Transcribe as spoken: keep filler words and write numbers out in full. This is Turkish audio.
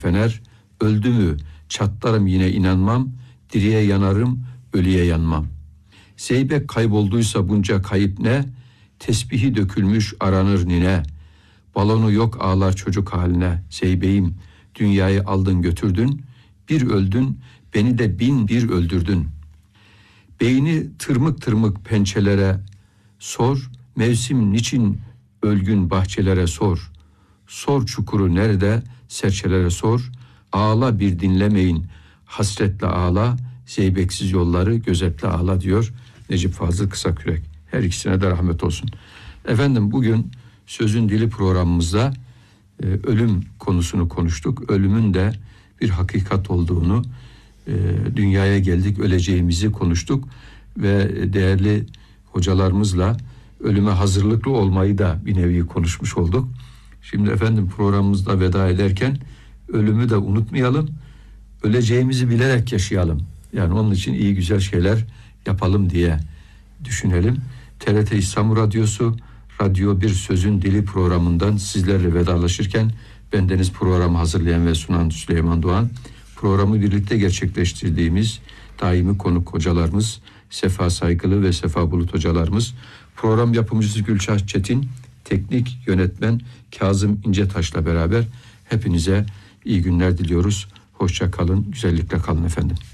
fener, öldü mü çatlarım yine inanmam, diriye yanarım, ölüye yanmam. Zeybek kaybolduysa bunca kayıp ne, tesbihi dökülmüş aranır nine. Balonu yok ağlar çocuk haline, Zeybeğim dünyayı aldın götürdün, bir öldün beni de bin bir öldürdün. Beyni tırmık tırmık pençelere sor, mevsim niçin ölgün bahçelere sor. Sor çukuru nerede, serçelere sor. Ağla bir dinlemeyin, hasretle ağla, zeybeksiz yolları gözetle ağla diyor Necip Fazıl Kısakürek. Her ikisine de rahmet olsun. Efendim bugün Sözün Dili programımızda e, ölüm konusunu konuştuk. Ölümün de bir hakikat olduğunu, e, dünyaya geldik öleceğimizi konuştuk. Ve değerli hocalarımızla ölüme hazırlıklı olmayı da bir nevi konuşmuş olduk. Şimdi efendim programımızda veda ederken ölümü de unutmayalım. Öleceğimizi bilerek yaşayalım. Yani onun için iyi güzel şeyler yapalım diye düşünelim. T R T İstanbul Radyosu Radyo Bir Sözün Dili programından sizlerle vedalaşırken bendeniz programı hazırlayan ve sunan Süleyman Doğan, programı birlikte gerçekleştirdiğimiz daimi konuk hocalarımız Sefa Saygılı ve Sefa Bulut hocalarımız, program yapımcısı Gülşah Çetin, teknik yönetmen Kazım İncetaş'la beraber hepinize iyi günler diliyoruz. Hoşça kalın, güzellikle kalın efendim.